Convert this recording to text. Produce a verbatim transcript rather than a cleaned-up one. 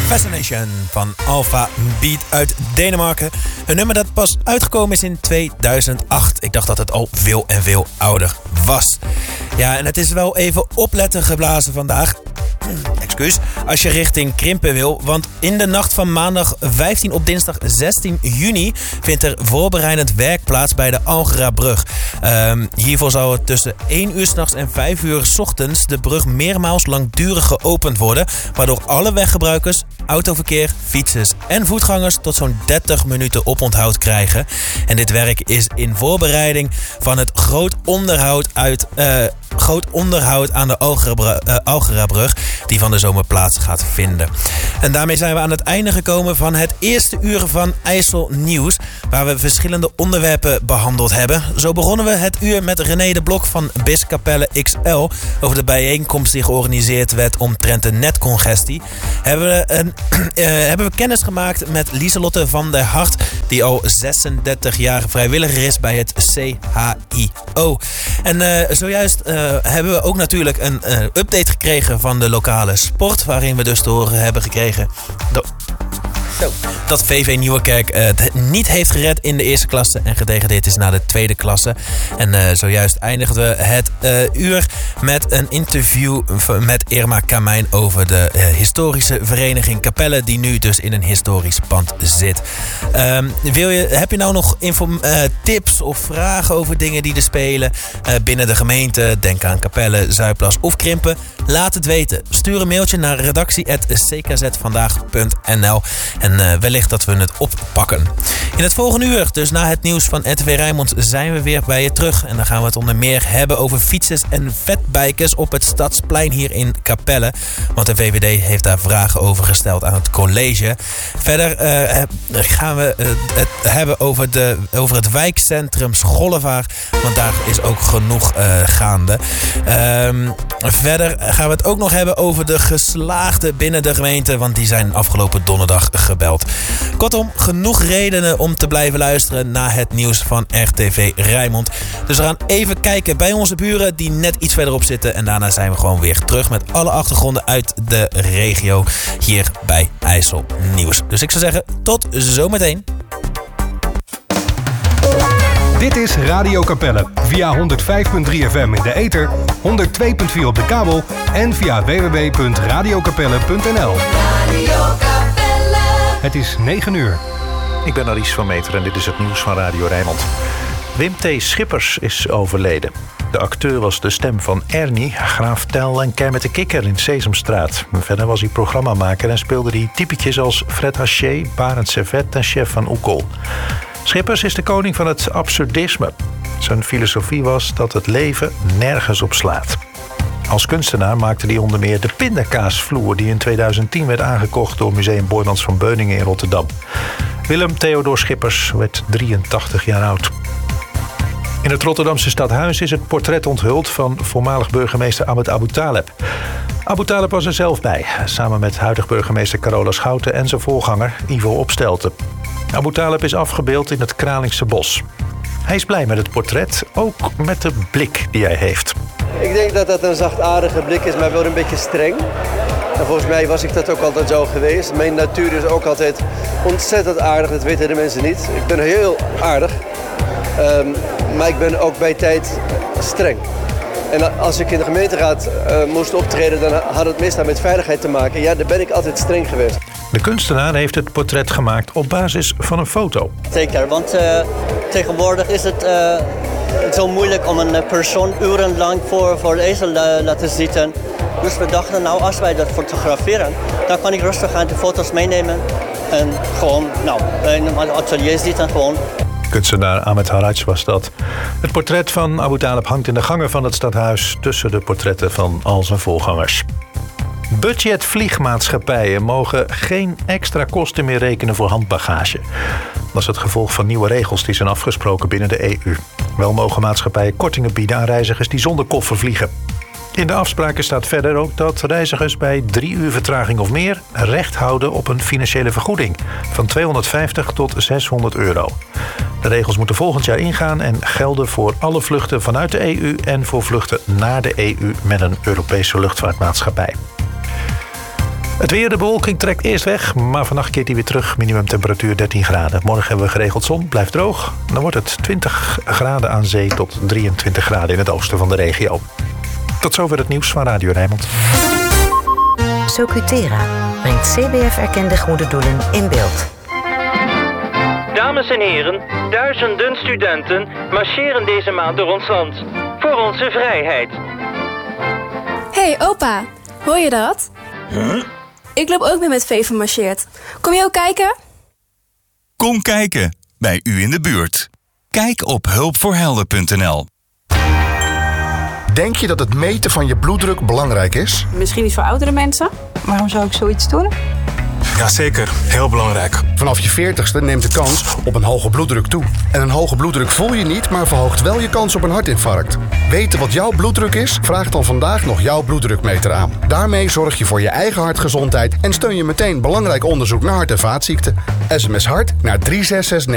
Fascination van Alpha Beat uit Denemarken. Een nummer dat pas uitgekomen is in tweeduizend acht. Ik dacht dat het al veel en veel ouder was. Ja, en het is wel even opletten geblazen vandaag. Excuus, als je richting Krimpen wil. Want in de nacht van maandag vijftien op dinsdag zestien juni vindt er voorbereidend werk plaats bij de Algerabrug. Um, hiervoor zal het tussen één uur 's nachts en vijf uur 's ochtends de brug meermaals langdurig geopend worden, waardoor alle weggebruikers, autoverkeer, fietsers en voetgangers tot zo'n dertig minuten oponthoud krijgen. En dit werk is in voorbereiding van het groot onderhoud, uit, uh, groot onderhoud aan de Algera, uh, Algerabrug, die van de zomer plaats gaat vinden. En daarmee zijn we aan het einde gekomen van het eerste uur van IJssel Nieuws, waar we verschillende onderwerpen behandeld hebben. Zo begonnen we het uur met René de Blok van Bis Capelle X L over de bijeenkomst die georganiseerd werd omtrent de netcongestie. Hebben we, een, uh, hebben we kennis gemaakt met Lieselotte van der Hart, die al zesendertig jaar vrijwilliger is bij het C H I O. En uh, zojuist uh, hebben we ook natuurlijk een uh, update gekregen van de lokale sport, waarin we dus te horen hebben gekregen do- Zo. dat V V Nieuwerkerk uh, het niet heeft gered in de eerste klasse en gedegradeerd is naar de tweede klasse. En uh, zojuist eindigden we het uh, uur met een interview met Irma Kamijn over de uh, historische vereniging Capelle, die nu dus in een historisch pand zit. Um, wil je, heb je nou nog inform- uh, tips of vragen over dingen die er spelen uh, binnen de gemeente? Denk aan Capelle, Zuidplas of Krimpen. Laat het weten. Stuur een mailtje naar redactie apenstaartje c k z vandaag punt n l en uh, wellicht dat we het oppakken. In het volgende uur, dus na het nieuws van R T V Rijnmond, zijn we weer bij je terug. En dan gaan we het onder meer hebben over fietsers en fatbikers op het Stadsplein hier in Capelle. Want de V V D heeft daar vragen over gesteld aan het college. Verder uh, gaan we uh, het hebben over, de, over het wijkcentrum Schollevaar. Want daar is ook genoeg uh, gaande. Um, verder gaan we het ook nog hebben over de geslaagden binnen de gemeente. Want die zijn afgelopen donderdag gebeld. Kortom, genoeg redenen om te blijven luisteren naar het nieuws van R T V Rijnmond. Dus we gaan even kijken bij onze buren die net iets verderop zitten. En daarna zijn we gewoon weer terug met alle achtergronden uit de regio hier bij IJssel Nieuws. Dus ik zou zeggen, tot zometeen. Dit is Radio Capelle via honderd vijf komma drie F M in de ether, honderd twee komma vier op de kabel en via w w w punt radio capelle punt n l. Radio Capelle. Het is negen uur. Ik ben Alice van Meter en dit is het nieuws van Radio Rijnmond. Wim T. Schippers is overleden. De acteur was de stem van Ernie, Graaf Tel en Kermit de Kikker in Sesamstraat. Verder was hij programmamaker en speelde hij typetjes als Fred Haché, Barend Servet en Chef van Oekel. Schippers is de koning van het absurdisme. Zijn filosofie was dat het leven nergens op slaat. Als kunstenaar maakte hij onder meer de pindakaasvloer die in tweeduizend tien werd aangekocht door Museum Boijmans van Beuningen in Rotterdam. Willem Theodor Schippers werd drieëntachtig jaar oud. In het Rotterdamse stadhuis is het portret onthuld van voormalig burgemeester Ahmed Abu Taleb. Abu Taleb was er zelf bij, samen met huidig burgemeester Carola Schouten en zijn voorganger Ivo Opstelten. Abu Taleb is afgebeeld in het Kralingse bos. Hij is blij met het portret, ook met de blik die hij heeft. Ik denk dat dat een zachtaardige blik is, maar wel een beetje streng. En volgens mij was ik dat ook altijd zo geweest. Mijn natuur is ook altijd ontzettend aardig, dat weten de mensen niet. Ik ben heel aardig, um, maar ik ben ook bij tijd streng. En als ik in de gemeenteraad uh, moest optreden, dan had het meestal met veiligheid te maken. Ja, daar ben ik altijd streng geweest. De kunstenaar heeft het portret gemaakt op basis van een foto. Zeker, want uh, tegenwoordig is het uh, zo moeilijk om een persoon urenlang voor, voor de ezel uh, laten zitten. Dus we dachten, nou, als wij dat fotograferen, dan kan ik rustig aan de foto's meenemen. En gewoon, nou, in een atelier zitten gewoon. Kunstenaar Ahmed Haraj was dat. Het portret van Abu Taleb hangt in de gangen van het stadhuis tussen de portretten van al zijn voorgangers. Budgetvliegmaatschappijen mogen geen extra kosten meer rekenen voor handbagage. Dat is het gevolg van nieuwe regels die zijn afgesproken binnen de E U. Wel mogen maatschappijen kortingen bieden aan reizigers die zonder koffer vliegen. In de afspraken staat verder ook dat reizigers bij drie uur vertraging of meer recht houden op een financiële vergoeding van tweehonderdvijftig tot zeshonderd euro. De regels moeten volgend jaar ingaan en gelden voor alle vluchten vanuit de E U en voor vluchten naar de E U met een Europese luchtvaartmaatschappij. Het weer, de bewolking trekt eerst weg, maar vannacht keert hij weer terug. Minimumtemperatuur dertien graden. Morgen hebben we geregeld zon, blijft droog. Dan wordt het twintig graden aan zee tot drieëntwintig graden in het oosten van de regio. Tot zover het nieuws van Radio Rijnmond. Socutera brengt C B F-erkende goede doelen in beeld. Dames en heren, duizenden studenten marcheren deze maand door ons land. Voor onze vrijheid. Hey opa, hoor je dat? Huh? Ik loop ook mee met V van Marcheert. Kom je ook kijken? Kom kijken, bij u in de buurt. Kijk op hulpvoorhelden punt n l. Denk je dat het meten van je bloeddruk belangrijk is? Misschien niet voor oudere mensen. Waarom zou ik zoiets doen? Jazeker, heel belangrijk. Vanaf je veertigste neemt de kans op een hoge bloeddruk toe. En een hoge bloeddruk voel je niet, maar verhoogt wel je kans op een hartinfarct. Weten wat jouw bloeddruk is? Vraag dan vandaag nog jouw bloeddrukmeter aan. Daarmee zorg je voor je eigen hartgezondheid en steun je meteen belangrijk onderzoek naar hart- en vaatziekten. S M S hart naar drie zes zes negen.